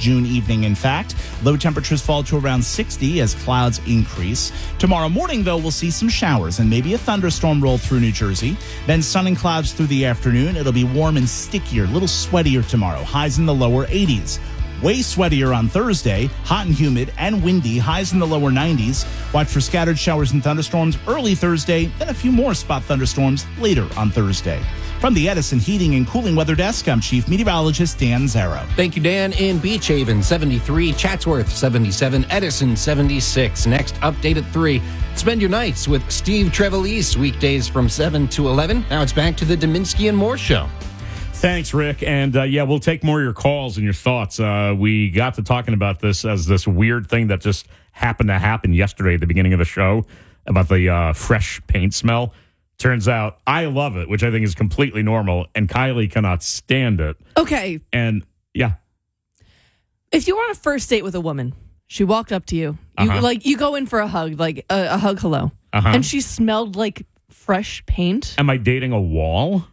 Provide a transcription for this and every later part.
June evening, in fact. Low temperatures fall to around 60 as clouds increase. Tomorrow morning, though, we'll see some showers and maybe a thunderstorm roll through New Jersey. Then sun and clouds through the afternoon. It'll be warm and stickier, a little sweatier tomorrow. Highs in the lower 80s. Way sweatier on Thursday, hot and humid and windy, highs in the lower 90s. Watch for scattered showers and thunderstorms early Thursday, then a few more spot thunderstorms later on Thursday. From the Edison Heating and Cooling Weather Desk, I'm Chief Meteorologist Dan Zarrow. Thank you, Dan. In Beach Haven, 73, Chatsworth, 77, Edison, 76. Next update at 3. Spend your nights with Steve Trevelise, weekdays from 7 to 11. Now it's back to the Dominski and Moore Show. Thanks, Rick. And we'll take more of your calls and your thoughts. We got to talking about this as this weird thing that just happened to happen yesterday at the beginning of the show about the fresh paint smell. Turns out I love it, which I think is completely normal, and Kylie cannot stand it. Okay. And yeah. If you were on a first date with a woman, she walked up to you, you go in for a hug, like a hug hello, and she smelled like fresh paint. Am I dating a wall?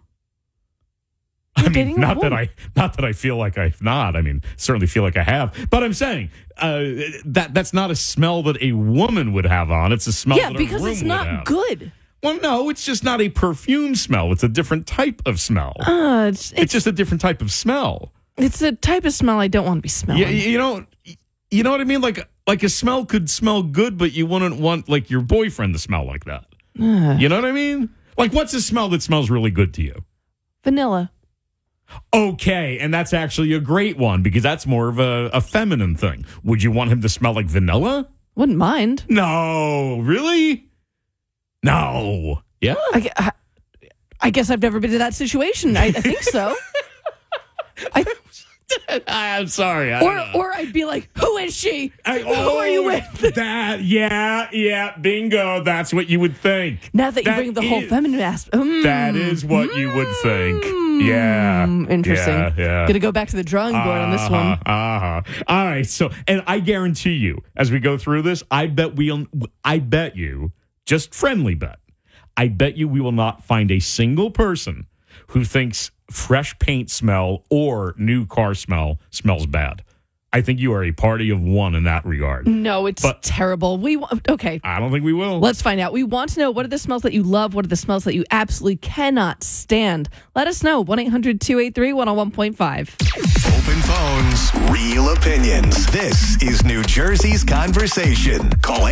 Not that I feel like I've not. I mean, certainly feel like I have. But I'm saying that's not a smell that a woman would have on. It's a smell that a room would have. Yeah, because it's not good. Well, no, it's just not a perfume smell. It's a different type of smell. It's just a different type of smell. It's a type of smell I don't want to be smelling. Yeah, you know what I mean? Like a smell could smell good, but you wouldn't want like your boyfriend to smell like that. You know what I mean? Like, what's a smell that smells really good to you? Vanilla. Okay, and that's actually a great one because that's more of a feminine thing. Would you want him to smell like vanilla? Wouldn't mind. No, really? No. Yeah? I guess I've never been to that situation. I think so. I'm sorry. Or I'd be like, who is she? Who are you with? Yeah, bingo. That's what you would think. Now that you bring the whole feminine aspect. That is what you would think. Yeah. Interesting. Yeah. Gonna go back to the drawing board on this one. All right. So, and I guarantee you, as we go through this, I bet you, just friendly bet, I bet you we will not find a single person who thinks fresh paint smell or new car smells bad. I think you are a party of one in that regard. No, it's terrible. Okay. I don't think we will. Let's find out. We want to know, what are the smells that you love? What are the smells that you absolutely cannot stand? Let us know. 1-800-283-101.5. Open phones, real opinions. This is New Jersey's Conversation. Call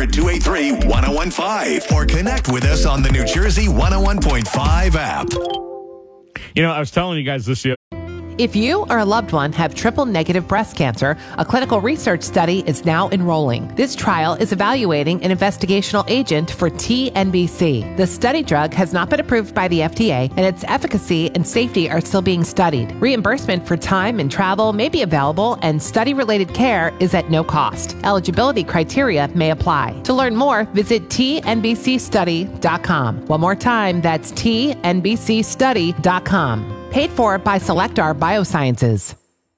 800-283-1015 or connect with us on the New Jersey 101.5 app. You know, I was telling you guys this year. If you or a loved one have triple-negative breast cancer, a clinical research study is now enrolling. This trial is evaluating an investigational agent for TNBC. The study drug has not been approved by the FDA, and its efficacy and safety are still being studied. Reimbursement for time and travel may be available, and study-related care is at no cost. Eligibility criteria may apply. To learn more, visit tnbcstudy.com. One more time, that's tnbcstudy.com. Paid for by Selectar Biosciences.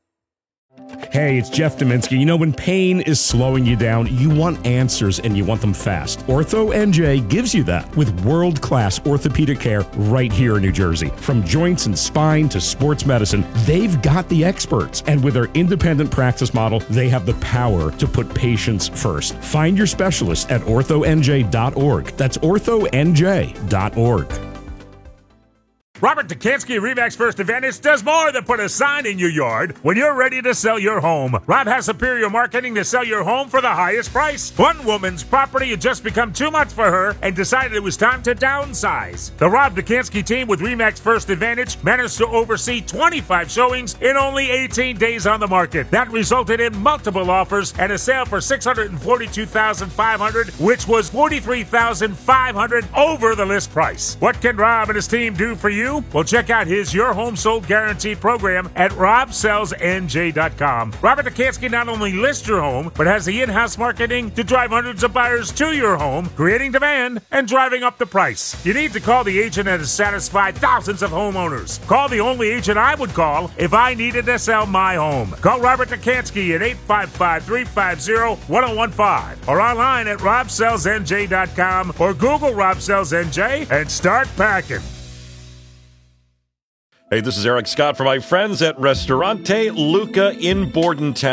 Hey, it's Jeff Dominski. You know, when pain is slowing you down, you want answers and you want them fast. Ortho NJ gives you that with world-class orthopedic care right here in New Jersey. From joints and spine to sports medicine, they've got the experts. And with their independent practice model, they have the power to put patients first. Find your specialist at orthonj.org. That's orthonj.org. Robert Dekanski, RE/MAX First Advantage, does more than put a sign in your yard when you're ready to sell your home. Rob has superior marketing to sell your home for the highest price. One woman's property had just become too much for her and decided it was time to downsize. The Rob Dekanski team with RE/MAX First Advantage managed to oversee 25 showings in only 18 days on the market. That resulted in multiple offers and a sale for $642,500, which was $43,500 over the list price. What can Rob and his team do for you? Well, check out his Your Home Sold Guarantee program at robsellsnj.com. Robert Dekanski not only lists your home, but has the in-house marketing to drive hundreds of buyers to your home, creating demand and driving up the price. You need to call the agent that has satisfied thousands of homeowners. Call the only agent I would call if I needed to sell my home. Call Robert Dekanski at 855-350-1015 or online at robsellsnj.com or Google Rob Sells NJ and start packing. Hey, this is Eric Scott for my friends at Ristorante Luca in Bordentown.